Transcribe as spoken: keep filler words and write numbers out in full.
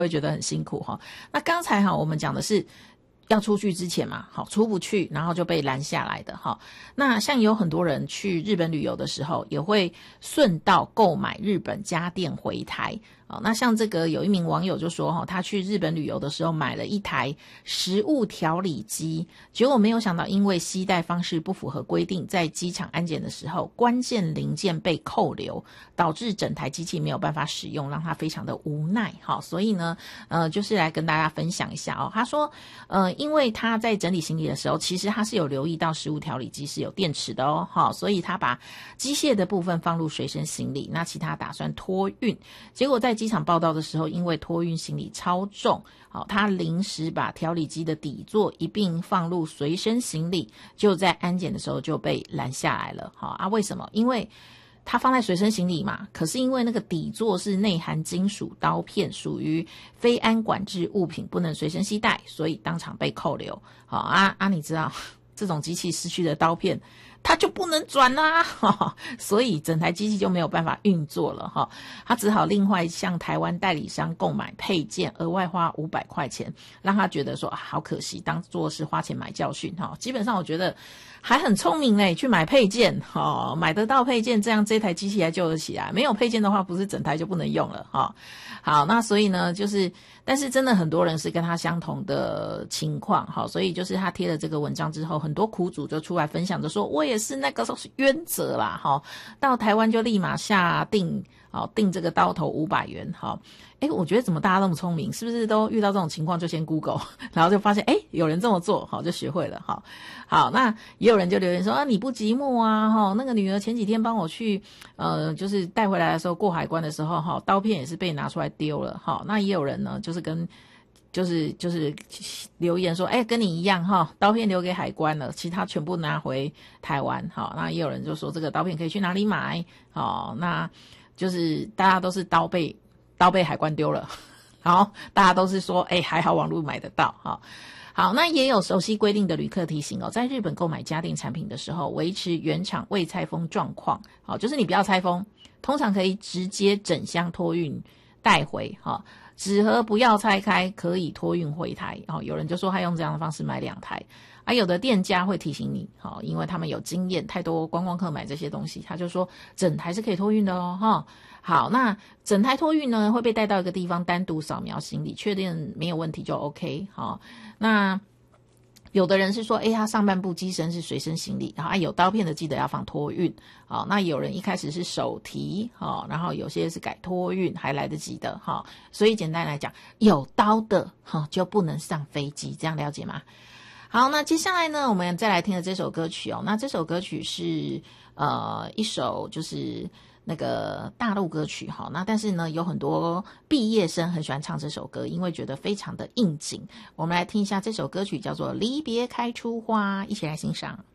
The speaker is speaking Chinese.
会觉得很辛苦哈。那刚才哈我们讲的是要出去之前嘛，好出不去，然后就被拦下来的哈。那像有很多人去日本旅游的时候，也会顺道购买日本家电回台。哦，那像这个有一名网友就说哈，他去日本旅游的时候买了一台食物调理机，结果没有想到因为携带方式不符合规定，在机场安检的时候，关键零件被扣留，导致整台机器没有办法使用，让他非常的无奈。好，所以呢，呃，就是来跟大家分享一下哦。他说，呃，因为他在整理行李的时候，其实他是有留意到食物调理机是有电池的哦，好，所以他把机械的部分放入随身行李，那其他打算托运，结果在机场报到的时候，因为托运行李超重，好，他临时把调理机的底座一并放入随身行李，就在安检的时候就被拦下来了。好啊，为什么？因为他放在随身行李嘛，可是因为那个底座是内含金属刀片，属于非安管制物品，不能随身携带，所以当场被扣留。好啊啊，你知道这种机器失去的刀片，它就不能转啦、啊，所以整台机器就没有办法运作了哈。他只好另外向台湾代理商购买配件，额外花五百块钱，让他觉得说、啊、好可惜，当作是花钱买教训哈。基本上我觉得还很聪明嘞，去买配件哈，买得到配件，这样这台机器还救得起来。没有配件的话，不是整台就不能用了哈。好，那所以呢，就是但是真的很多人是跟他相同的情况，好，所以就是他贴了这个文章之后，很多苦主就出来分享着说，我也是那个时候是冤责啦，哈，到台湾就立马下定，好定这个刀头五百元，好，哎，我觉得怎么大家那么聪明，是不是都遇到这种情况就先 Google， 然后就发现哎有人这么做，好就学会了，好，好，那也有人就留言说啊你不寂寞啊，哈，那个女儿前几天帮我去，呃，就是带回来的时候过海关的时候，哈，刀片也是被拿出来丢了，哈，那也有人呢就是跟。就是就是留言说，哎，跟你一样哈，刀片留给海关了，其他全部拿回台湾。好，那也有人就说这个刀片可以去哪里买？好，那就是大家都是刀被刀被海关丢了，好，大家都是说，哎，还好网络买得到。好，好，那也有熟悉规定的旅客提醒哦，在日本购买家电产品的时候，维持原厂未拆封状况。好，就是你不要拆封，通常可以直接整箱托运带回。好。纸盒不要拆开，可以托运回台。哦，有人就说他用这样的方式买两台，啊，有的店家会提醒你，哦，因为他们有经验，太多观光客买这些东西，他就说整台是可以托运的哦，哈、哦。好，那整台托运呢会被带到一个地方单独扫描行李，确定没有问题就 OK。好，那。有的人是说，哎，他上半部机身是随身行李，然后、啊、有刀片的记得要放托运。好，那有人一开始是手提，好，然后有些是改托运，还来得及的，哈。所以简单来讲，有刀的哈就不能上飞机，这样了解吗？好，那接下来呢，我们再来听的这首歌曲哦。那这首歌曲是呃一首就是那个大陆歌曲哈。那但是呢，有很多毕业生很喜欢唱这首歌，因为觉得非常的应景。我们来听一下这首歌曲，叫做《离别开出花》，一起来欣赏。